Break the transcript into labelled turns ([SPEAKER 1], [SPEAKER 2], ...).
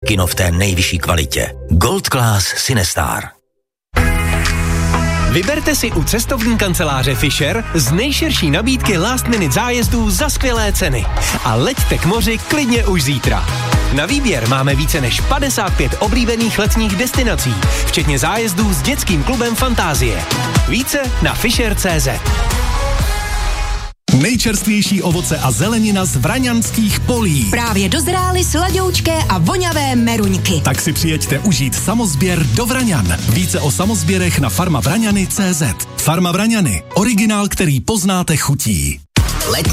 [SPEAKER 1] Kino v té nejvyšší kvalitě. Gold Class Cinestar.
[SPEAKER 2] Vyberte si u cestovní kanceláře Fisher z nejširší nabídky last minute zájezdů za skvělé ceny. A leďte k moři klidně už zítra. Na výběr máme více než 55 oblíbených letních destinací, včetně zájezdů s dětským klubem Fantázie. Více na fisher.cz.
[SPEAKER 3] Nejčerstvější ovoce a zelenina z vraňanských polí.
[SPEAKER 4] Právě dozrály sladoučké a voňavé meruňky.
[SPEAKER 3] Tak si přijeďte užít samozběr do Vraňan. Více o samozběrech na farmavraňany.cz. Farma Vraňany. Originál, který poznáte chutí.